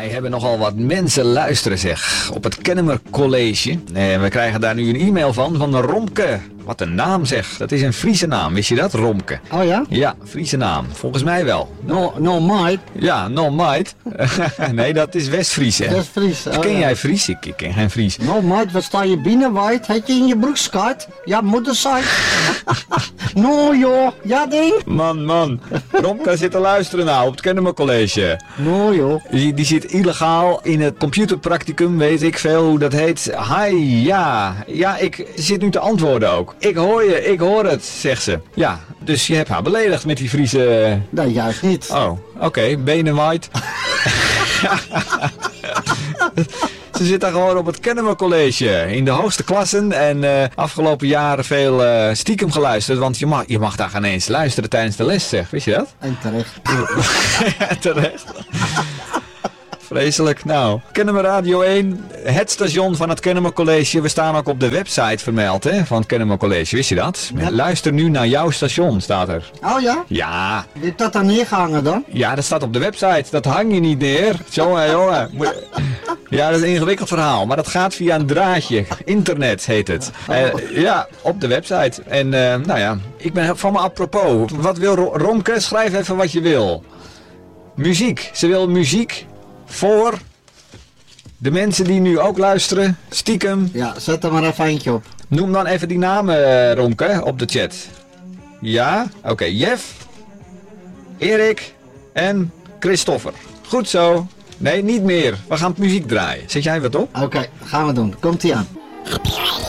Wij hebben nogal wat mensen luisteren zeg, op het Kennemer College. En we krijgen daar nu een e-mail van Romke. Wat een naam zeg, dat is een Friese naam, wist je dat, Romke? Oh ja? Ja, Friese naam, volgens mij wel. No might. Ja, no might. Nee, dat is West-Fries hè. West-Fries. Ken jij Fries? Ik ken geen Fries. No might, wat sta je binnen wijd? Heb je in je broekskaart? Ja, moedersite. No joh, ja ding. Man. Romke zit te luisteren nou op het Kennemer College. No joh. Die zit illegaal in het computerpracticum, weet ik veel hoe dat heet. Hi, ja. Ja, ik zit nu te antwoorden ook. Ik hoor je, ik hoor het, zegt ze. Ja, dus je hebt haar beledigd met die Friese... Nee, juist niet. Oh, oké, benen wijd. Ze zit daar gewoon op het Kennemer College in de hoogste klassen en afgelopen jaren veel stiekem geluisterd, want je mag daar geen eens luisteren tijdens de les, zeg. Wist je dat? En terecht. Ja, terecht. Vreselijk. Nou, Kennemer Radio 1, het station van het Kennemer College. We staan ook op de website vermeld hè, van het Kennemer College. Wist je dat? Ja. Luister nu naar jouw station, staat er. Oh ja? Ja. Wie heeft dat dan neergehangen dan? Ja, dat staat op de website. Dat hang je niet neer. Jongen. Ja, dat is een ingewikkeld verhaal. Maar dat gaat via een draadje. Internet heet het. Ja, op de website. En nou ja, ik ben van me apropos. Wat wil Romke? Schrijf even wat je wil. Muziek. Ze wil muziek voor de mensen die nu ook luisteren. Stiekem. Ja, zet er maar even eentje op. Noem dan even die namen, Romke, op de chat. Ja, oké. Jeff, Erik en Christopher. Goed zo. Nee, niet meer. We gaan muziek draaien. Zet jij wat op? Oké, gaan we doen. Komt ie aan. Happy Radio.